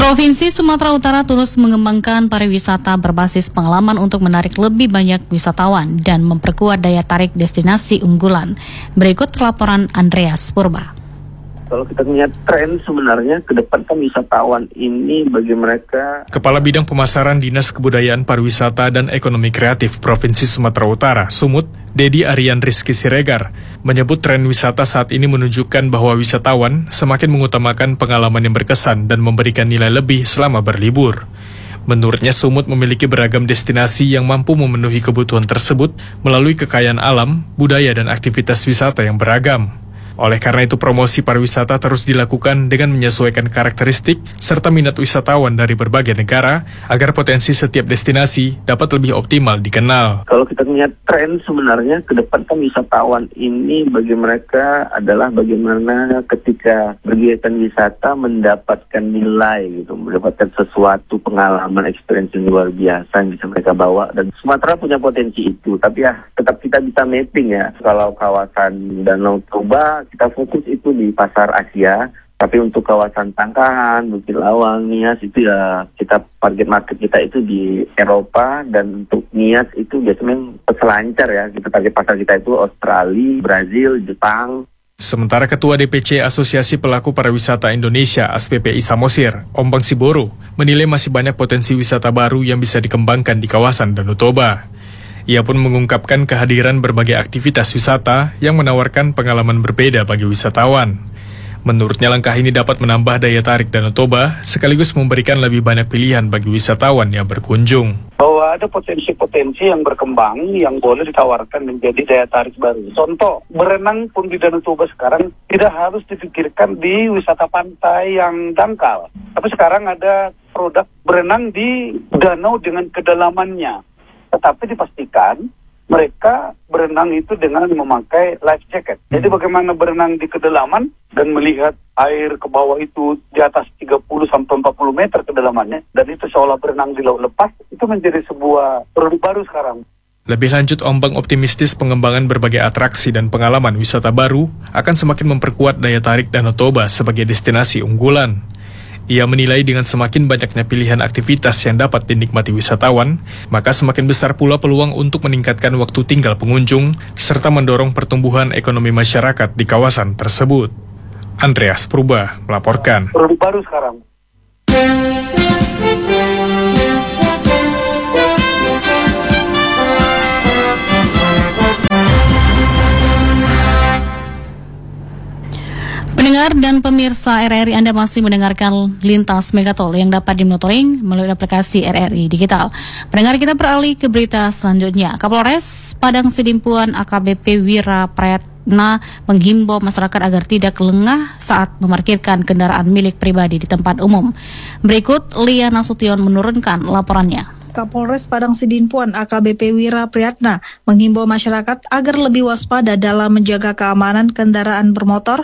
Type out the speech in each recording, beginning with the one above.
Provinsi Sumatera Utara terus mengembangkan pariwisata berbasis pengalaman untuk menarik lebih banyak wisatawan dan memperkuat daya tarik destinasi unggulan. Berikut laporan Andreas Purba. Kalau kita lihat tren sebenarnya ke depan kan wisatawan ini bagi mereka. Kepala Bidang Pemasaran Dinas Kebudayaan Pariwisata dan Ekonomi Kreatif Provinsi Sumatera Utara, Sumut, Dedi Aryan Rizky Siregar, menyebut tren wisata saat ini menunjukkan bahwa wisatawan semakin mengutamakan pengalaman yang berkesan dan memberikan nilai lebih selama berlibur. Menurutnya, Sumut memiliki beragam destinasi yang mampu memenuhi kebutuhan tersebut melalui kekayaan alam, budaya, dan aktivitas wisata yang beragam. Oleh karena itu, promosi pariwisata terus dilakukan dengan menyesuaikan karakteristik serta minat wisatawan dari berbagai negara agar potensi setiap destinasi dapat lebih optimal dikenal. Kalau kita lihat tren sebenarnya ke depan kan wisatawan ini bagi mereka adalah bagaimana ketika berkegiatan wisata mendapatkan nilai gitu, mendapatkan sesuatu pengalaman experience yang luar biasa yang bisa mereka bawa, dan Sumatera punya potensi itu, tapi ya tetap kita bisa mapping ya. Kalau kawasan Danau Toba kita fokus itu di pasar Asia, tapi untuk kawasan Tangkahan, Bukit Lawang, Nias itu ya kita target market kita itu di Eropa, dan untuk Nias itu biasanya peselancar ya, kita target pasar kita itu Australia, Brazil, Jepang. Sementara Ketua DPC Asosiasi Pelaku Pariwisata Indonesia (ASPPI) Samosir, Ombang Siboro, menilai masih banyak potensi wisata baru yang bisa dikembangkan di kawasan Danau Toba. Ia pun mengungkapkan kehadiran berbagai aktivitas wisata yang menawarkan pengalaman berbeda bagi wisatawan. Menurutnya langkah ini dapat menambah daya tarik Danau Toba sekaligus memberikan lebih banyak pilihan bagi wisatawan yang berkunjung. Bahwa ada potensi-potensi yang berkembang yang boleh ditawarkan menjadi daya tarik baru. Contoh, berenang pun di Danau Toba sekarang tidak harus dipikirkan di wisata pantai yang dangkal. Tapi sekarang ada produk berenang di danau dengan kedalamannya. Tetapi dipastikan mereka berenang itu dengan memakai life jacket. Jadi bagaimana berenang di kedalaman dan melihat air ke bawah itu di atas 30-40 meter kedalamannya, dan itu seolah berenang di laut lepas, itu menjadi sebuah produk baru sekarang. Lebih lanjut, Ombang optimistis pengembangan berbagai atraksi dan pengalaman wisata baru akan semakin memperkuat daya tarik Danau Toba sebagai destinasi unggulan. Ia menilai dengan semakin banyaknya pilihan aktivitas yang dapat dinikmati wisatawan, maka semakin besar pula peluang untuk meningkatkan waktu tinggal pengunjung, serta mendorong pertumbuhan ekonomi masyarakat di kawasan tersebut. Andreas Purba melaporkan. Produk baru sekarang. Pendengar dan pemirsa RRI, Anda masih mendengarkan Lintas Megatol yang dapat dimonitoring melalui aplikasi RRI Digital. Pendengar, kita beralih ke berita selanjutnya. Kapolres Padang Sidimpuan AKBP Wira Prayatna menghimbau masyarakat agar tidak lengah saat memarkirkan kendaraan milik pribadi di tempat umum. Berikut Lia Nasution menurunkan laporannya. Kapolres Padang Sidimpuan AKBP Wira Prayatna menghimbau masyarakat agar lebih waspada dalam menjaga keamanan kendaraan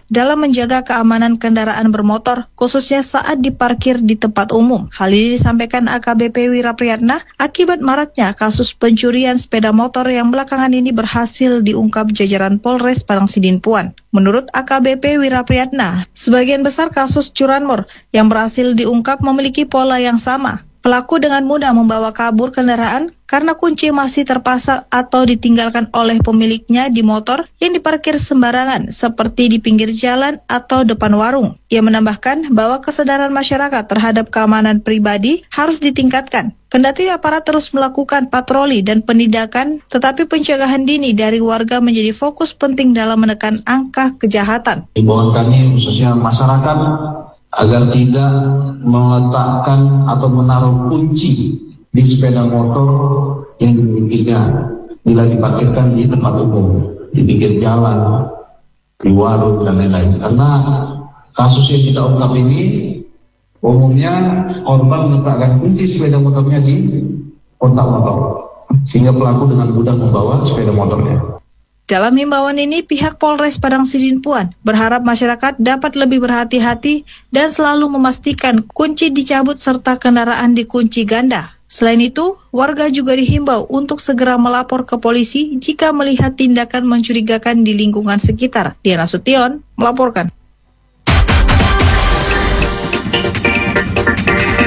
bermotor, khususnya saat diparkir di tempat umum. Hal ini disampaikan AKBP Wira Prayatna akibat maraknya kasus pencurian sepeda motor yang belakangan ini berhasil diungkap jajaran Polres Padang Sidimpuan. Menurut AKBP Wira Prayatna, sebagian besar kasus curanmor yang berhasil diungkap memiliki pola yang sama. Pelaku dengan mudah membawa kabur kendaraan karena kunci masih terpasang atau ditinggalkan oleh pemiliknya di motor yang diparkir sembarangan seperti di pinggir jalan atau depan warung. Ia menambahkan bahwa kesadaran masyarakat terhadap keamanan pribadi harus ditingkatkan. Kendati aparat terus melakukan patroli dan penindakan, tetapi pencegahan dini dari warga menjadi fokus penting dalam menekan angka kejahatan. Himbauan kami khususnya masyarakat agar tidak meletakkan atau menaruh kunci di sepeda motor yang dimilikinya bila diparkirkan di tempat umum, di pinggir jalan, di warung, dan lain-lain. Karena kasus yang kita ungkap ini, umumnya korban meletakkan kunci sepeda motornya di kontak motor, sehingga pelaku dengan mudah membawa sepeda motornya. Dalam himbauan ini, pihak Polres Padang Sidimpuan berharap masyarakat dapat lebih berhati-hati dan selalu memastikan kunci dicabut serta kendaraan dikunci ganda. Selain itu, warga juga dihimbau untuk segera melapor ke polisi jika melihat tindakan mencurigakan di lingkungan sekitar. Diana Sution melaporkan.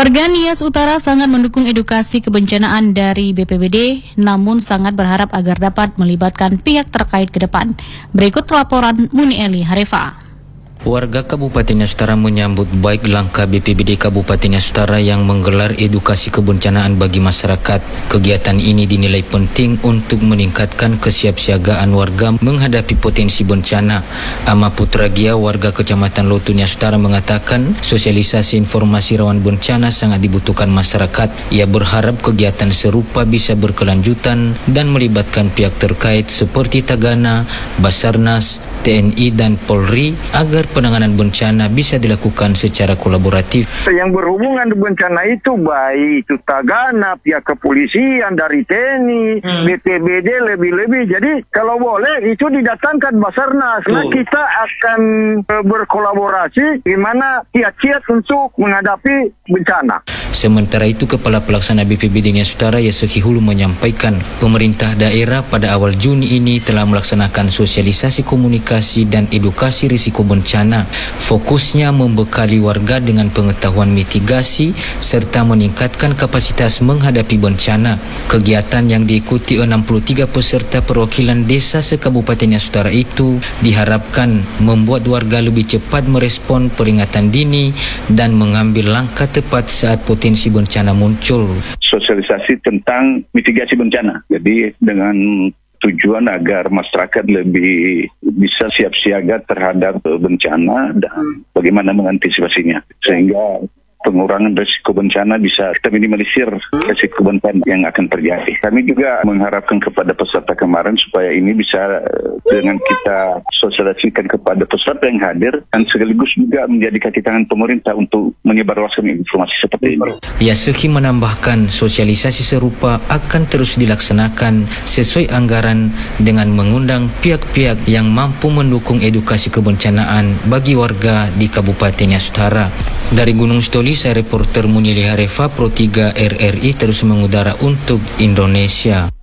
Warga Nias Utara sangat mendukung edukasi kebencanaan dari BPBD, namun sangat berharap agar dapat melibatkan pihak terkait ke depan. Berikut laporan Muni Eli Harefa. Warga Kabupaten Nias Utara menyambut baik langkah BPBD Kabupaten Nias Utara yang menggelar edukasi kebencanaan bagi masyarakat. Kegiatan ini dinilai penting untuk meningkatkan kesiapsiagaan warga menghadapi potensi bencana. Ama Putragia, warga Kecamatan Lotu Nias Utara mengatakan sosialisasi informasi rawan bencana sangat dibutuhkan masyarakat. Ia berharap kegiatan serupa bisa berkelanjutan dan melibatkan pihak terkait seperti Tagana, Basarnas, TNI dan Polri agar penanganan bencana bisa dilakukan secara kolaboratif. Yang berhubungan dengan bencana itu baik itu Tagana, pihak kepolisian dari TNI, BPBD lebih-lebih. Jadi kalau boleh itu didatangkan Basarnas. Nah, kita akan berkolaborasi gimana kiat-kiat untuk menghadapi bencana. Sementara itu, Kepala Pelaksana BPBD Nias Utara Yasuki Hulu menyampaikan pemerintah daerah pada awal Juni ini telah melaksanakan sosialisasi komunikasi dan edukasi risiko bencana. Fokusnya membekali warga dengan pengetahuan mitigasi serta meningkatkan kapasitas menghadapi bencana. Kegiatan yang diikuti 63 peserta perwakilan desa se-Kabupaten Nias Utara itu diharapkan membuat warga lebih cepat merespon peringatan dini dan mengambil langkah tepat saat potensi bencana muncul. Sosialisasi tentang mitigasi bencana. Jadi dengan tujuan agar masyarakat lebih bisa siap siaga terhadap bencana dan bagaimana mengantisipasinya. Sehingga pengurangan risiko bencana bisa kita minimalisir risiko bencana yang akan terjadi. Kami juga mengharapkan kepada peserta kemarin supaya ini bisa dengan kita sosialisasikan kepada peserta yang hadir dan sekaligus juga menjadi kaki tangan pemerintah untuk menyebarluaskan informasi seperti ini. Yasuki menambahkan sosialisasi serupa akan terus dilaksanakan sesuai anggaran dengan mengundang pihak-pihak yang mampu mendukung edukasi kebencanaan bagi warga di Kabupaten Nias Utara. Dari Gunung Stoli, saya reporter Muni Eli Harefa, Pro 3 RRI terus mengudara untuk Indonesia.